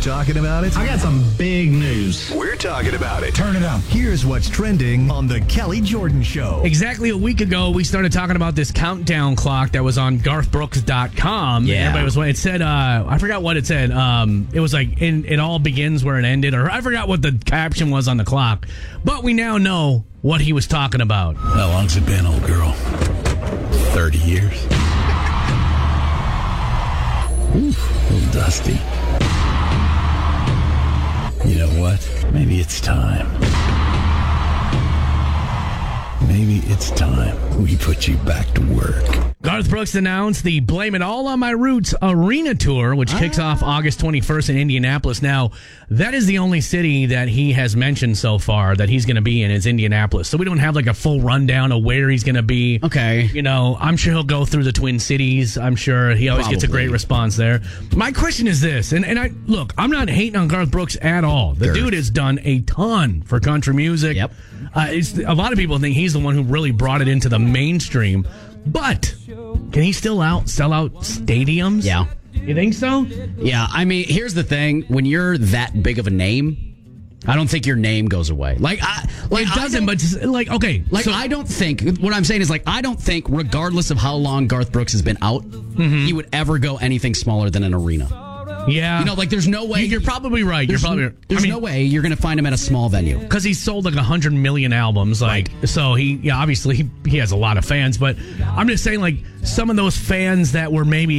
talking about it? I got some big news. We're talking about it. Turn it up. Here's what's trending on The Kelly Jordan Show. Exactly a week ago, we started talking about this countdown clock that was on GarthBrooks.com. Yeah. Everybody was. It said, I forgot what it said. It was like, it all begins where it ended, or I forgot what the caption was on the clock. But we now know what he was talking about. How long's it been, old girl? 30 years. Oof, a little dusty. You know what? Maybe it's time. Maybe it's time we put you back to work. Garth Brooks announced the Blame It All on My Roots Arena Tour, which kicks off August 21st in Indianapolis. Now, that is the only city that he has mentioned so far that he's going to be in is Indianapolis. So we don't have like a full rundown of where he's going to be. Okay. You know, I'm sure he'll go through the Twin Cities. I'm sure he always gets a great response there. My question is this, and I'm not hating on Garth Brooks at all. The dude has done a ton for country music. Yep. A lot of people think he's the one who really brought it into the mainstream. But can he still sell out stadiums? Yeah. You think so? Yeah, I mean, here's the thing. When you're that big of a name, I don't think your name goes away. It doesn't, but just, okay. I don't think, what I'm saying is, I don't think, regardless of how long Garth Brooks has been out, he would ever go anything smaller than an arena. Yeah. You know, there's no way. You're probably right. There's no way you're going to find him at a small venue. Because he's sold like 100 million albums. So obviously he has a lot of fans. But I'm just saying, some of those fans that were maybe